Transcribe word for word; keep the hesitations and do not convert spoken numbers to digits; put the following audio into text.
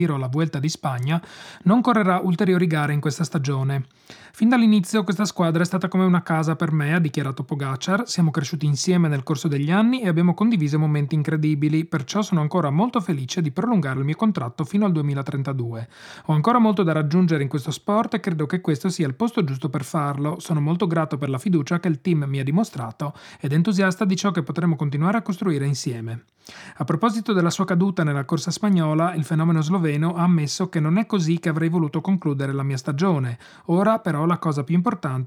la Vuelta di Spagna, non correrà ulteriori gare in questa stagione. Fin dall'inizio questa squadra è stata come una casa per me, ha dichiarato Pogacar, siamo cresciuti insieme nel corso degli anni e abbiamo condiviso momenti incredibili, perciò sono ancora molto felice di prolungare il mio contratto fino al duemilatrentadue. Ho ancora molto da raggiungere in questo sport e credo che questo sia il posto giusto per farlo, sono molto grato per la fiducia che il team mi ha dimostrato ed entusiasta di ciò che potremo continuare a costruire insieme. A proposito della sua caduta nella corsa spagnola, il fenomeno sloveno ha ammesso che non è così che avrei voluto concludere la mia stagione. Ora però la cosa più importante